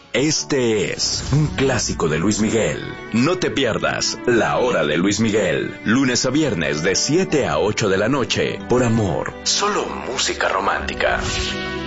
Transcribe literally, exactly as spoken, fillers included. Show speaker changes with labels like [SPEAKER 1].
[SPEAKER 1] Este es un clásico de Luis Miguel. No te pierdas La Hora de Luis Miguel, lunes a viernes de siete a ocho de la noche, por Amor. Solo música romántica.